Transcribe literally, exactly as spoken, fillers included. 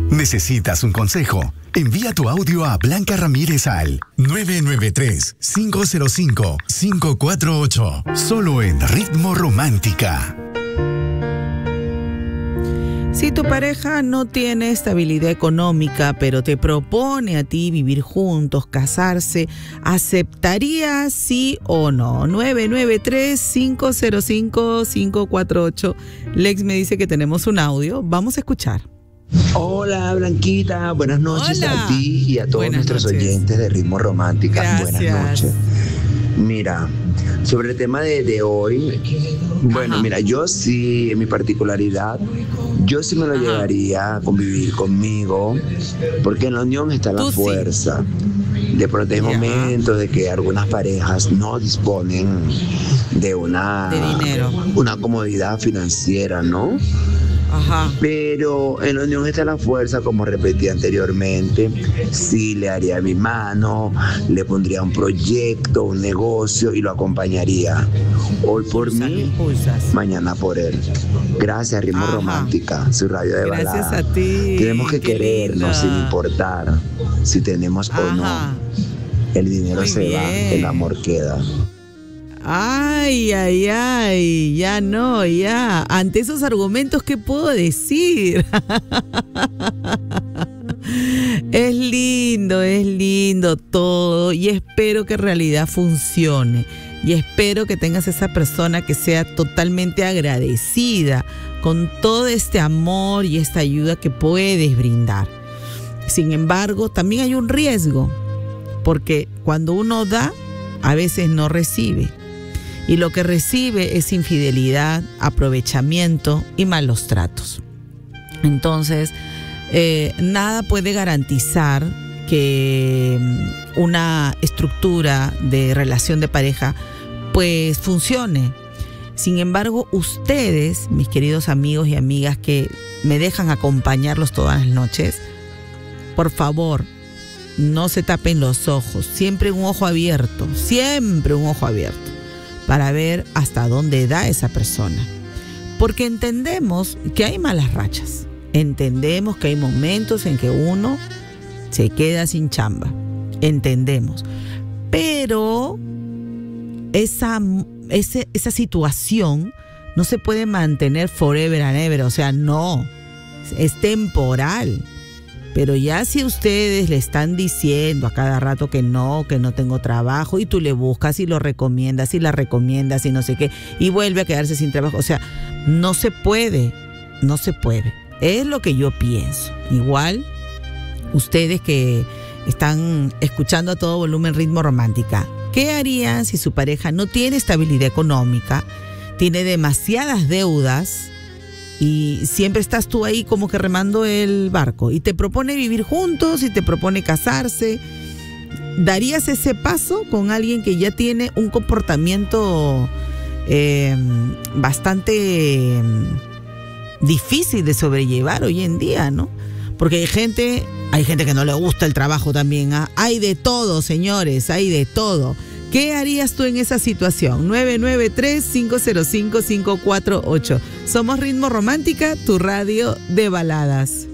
¿Necesitas un consejo? Envía tu audio a Blanca Ramírez al nueve nueve tres, cinco cero cinco, cinco cuatro ocho. Solo en Ritmo Romántica. Si tu pareja no tiene estabilidad económica, pero te propone a ti vivir juntos, casarse, ¿aceptarías sí o no? nueve nueve tres, cinco cero cinco, cinco cuatro ocho. Lex me dice que tenemos un audio. Vamos a escuchar. Hola Blanquita, buenas noches. Hola. A ti y a todos buenas nuestros noches. Oyentes de Ritmo Romántica. Gracias. Buenas noches. Mira, sobre el tema de, de hoy, bueno, Ajá. mira, yo sí, en mi particularidad, yo sí me lo Ajá. llevaría a convivir conmigo, porque en la unión está la Tú fuerza. Sí. De pronto hay momentos de que algunas parejas no disponen de una, de dinero. una comodidad financiera, ¿no? Ajá. Pero en la unión está la fuerza, como repetí anteriormente. Sí, le haría mi mano, le pondría un proyecto, un negocio y lo acompañaría. Hoy por Pulsas, mí, impulsas. Mañana por él. Gracias, Ritmo Ajá. Romántica, su radio de balada. Gracias a ti. Tenemos que querernos linda. Sin importar si tenemos Ajá. o no. El dinero Muy se bien. Va, el amor queda. Ay, ay, ay, ya no, ya. Ante esos argumentos, ¿qué puedo decir? Es lindo, es lindo todo y espero que en realidad funcione. Y espero que tengas esa persona que sea totalmente agradecida con todo este amor y esta ayuda que puedes brindar. Sin embargo, también hay un riesgo, porque cuando uno da, a veces no recibe. Y lo que recibe es infidelidad, aprovechamiento y malos tratos. Entonces, eh, nada puede garantizar que una estructura de relación de pareja pues funcione. Sin embargo, ustedes, mis queridos amigos y amigas que me dejan acompañarlos todas las noches, por favor, no se tapen los ojos. Siempre un ojo abierto, siempre un ojo abierto, para ver hasta dónde da esa persona. Porque entendemos que hay malas rachas. Entendemos que hay momentos en que uno se queda sin chamba. Entendemos. Pero esa, ese, esa situación no se puede mantener forever and ever. O sea, no. Es temporal. Pero ya si ustedes le están diciendo a cada rato que no, que no tengo trabajo, y tú le buscas y lo recomiendas y la recomiendas y no sé qué, y vuelve a quedarse sin trabajo, o sea, no se puede, no se puede. Es lo que yo pienso. Igual, ustedes que están escuchando a todo volumen Ritmo Romántica, ¿qué harían si su pareja no tiene estabilidad económica, tiene demasiadas deudas, y siempre estás tú ahí como que remando el barco y te propone vivir juntos y te propone casarse? ¿Darías ese paso con alguien que ya tiene un comportamiento eh, bastante difícil de sobrellevar hoy en día, ¿no? Porque hay gente, hay gente que no le gusta el trabajo también, ¿ah? Hay de todo, señores, hay de todo. ¿Qué harías tú en esa situación? nueve nueve tres, cinco cero cinco, cinco cuatro ocho. Somos Ritmo Romántica, tu radio de baladas.